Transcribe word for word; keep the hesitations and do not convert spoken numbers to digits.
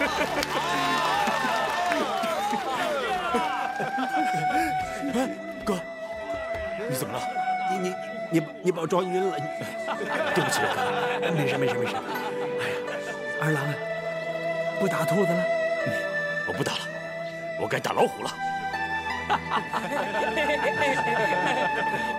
哎，哥，你怎么了？你你你你把我撞晕了，对不起，哥，没事没事没事。哎呀，二郎啊，不打兔子了？ 嗯，我不打了，我该打老虎了。